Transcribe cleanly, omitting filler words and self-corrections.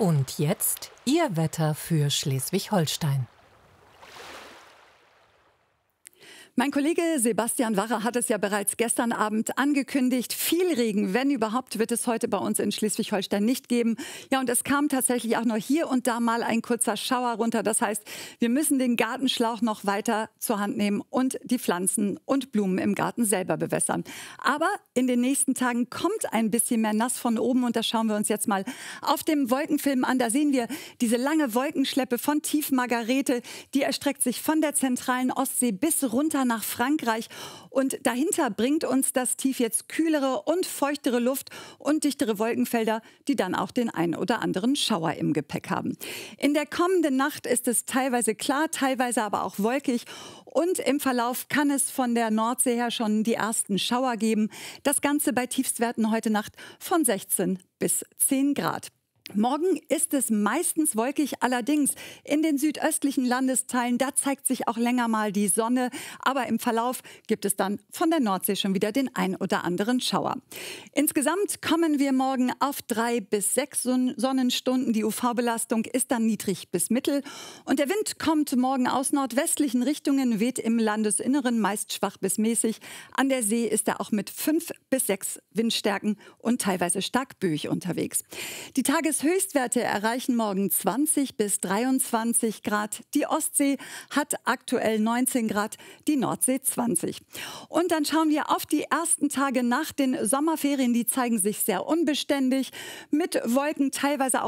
Und jetzt Ihr Wetter für Schleswig-Holstein. Mein Kollege Sebastian Warrer hat es ja bereits gestern Abend angekündigt. Viel Regen, wenn überhaupt, wird es heute bei uns in Schleswig-Holstein nicht geben. Ja, und es kam tatsächlich auch nur hier und da mal ein kurzer Schauer runter. Das heißt, wir müssen den Gartenschlauch noch weiter zur Hand nehmen und die Pflanzen und Blumen im Garten selber bewässern. Aber in den nächsten Tagen kommt ein bisschen mehr nass von oben und das schauen wir uns jetzt mal auf dem Wolkenfilm an. Da sehen wir diese lange Wolkenschleppe von Tief Margarete. Die erstreckt sich von der zentralen Ostsee bis runter nach Frankreich. Und dahinter bringt uns das Tief jetzt kühlere und feuchtere Luft und dichtere Wolkenfelder, die dann auch den ein oder anderen Schauer im Gepäck haben. In der kommenden Nacht ist es teilweise klar, teilweise aber auch wolkig. Und im Verlauf kann es von der Nordsee her schon die ersten Schauer geben. Das Ganze bei Tiefstwerten heute Nacht von 16 bis 10 Grad. Morgen ist es meistens wolkig, allerdings in den südöstlichen Landesteilen, da zeigt sich auch länger mal die Sonne. Aber im Verlauf gibt es dann von der Nordsee schon wieder den ein oder anderen Schauer. Insgesamt kommen wir morgen auf 3 bis 6 Sonnenstunden. Die UV-Belastung ist dann niedrig bis mittel. Und der Wind kommt morgen aus nordwestlichen Richtungen, weht im Landesinneren meist schwach bis mäßig. An der See ist er auch mit 5 bis 6 Windstärken und teilweise stark böig unterwegs. Die Tageshöchstwerte erreichen morgen 20 bis 23 Grad. Die Ostsee hat aktuell 19 Grad, die Nordsee 20. Und dann schauen wir auf die ersten Tage nach den Sommerferien. Die zeigen sich sehr unbeständig mit Wolken, teilweise auch